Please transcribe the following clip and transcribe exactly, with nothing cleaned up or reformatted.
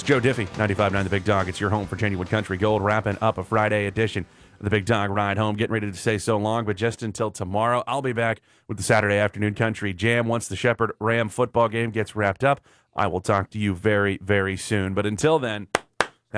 It's Joe Diffie, ninety-five point nine The Big Dog. It's your home for genuine country gold, wrapping up a Friday edition of The Big Dog Ride Home. Getting ready to say so long, but just until tomorrow, I'll be back with the Saturday afternoon country jam. Once the Shepherd Ram football game gets wrapped up, I will talk to you very, very soon. But until then,